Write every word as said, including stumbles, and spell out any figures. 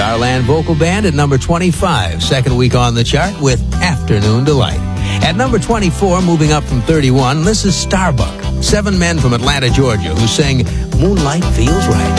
Starland Vocal Band at number twenty-five, second week on the chart with Afternoon Delight. At number twenty-four, moving up from thirty-one, this is Starbuck, seven men from Atlanta, Georgia, who sing Moonlight Feels Right.